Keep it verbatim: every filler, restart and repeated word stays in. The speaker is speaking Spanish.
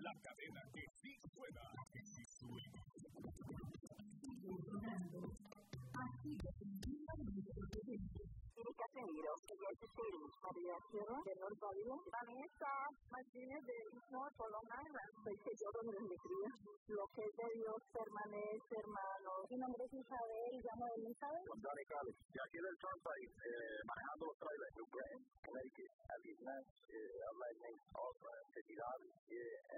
La cadena que sí suena, que sí suena. Erika Casemiro, Jesse Pérez, María Sierra, Benor Padilla, Vanessa Martínez de North Long Island. Soy Teodoro de Alegría. Lo que es de Dios permanece, hermano. Mi nombre es Isabel, llamo de Elizabeth. González Cali, de aquí del Turnpike, eh, manejando los trailers, New Brand, Connecticut, Alice Nash, habla de Nate Osborne, felicidades.